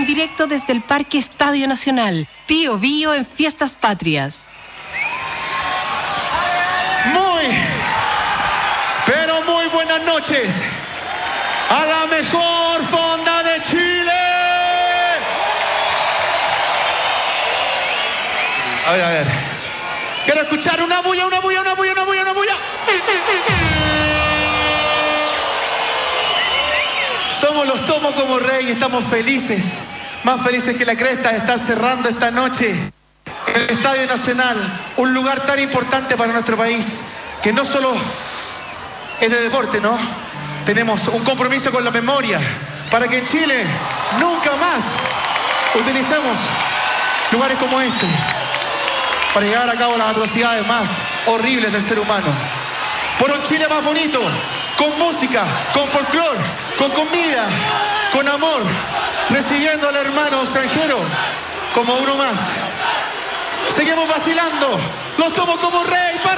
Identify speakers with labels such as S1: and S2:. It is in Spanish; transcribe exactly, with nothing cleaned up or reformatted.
S1: directo desde el Parque Estadio Nacional. Pío Bío en Fiestas Patrias.
S2: Muy, pero muy buenas noches a la mejor fonda de Chile. A ver, a ver. Quiero escuchar una bulla, una bulla, una bulla, una bulla, una bulla. Somos los Tomo como Rey y estamos felices, más felices que la cresta, de estar cerrando esta noche en el Estadio Nacional, un lugar tan importante para nuestro país, que no solo es de deporte, ¿no? Tenemos un compromiso con la memoria, para que en Chile nunca más utilicemos lugares como este, para llevar a cabo las atrocidades más horribles del ser humano. Por un Chile más bonito, con música, con folclore, con comida, con amor, recibiendo al hermano extranjero como uno más. Seguimos vacilando, los Tomo como Rey para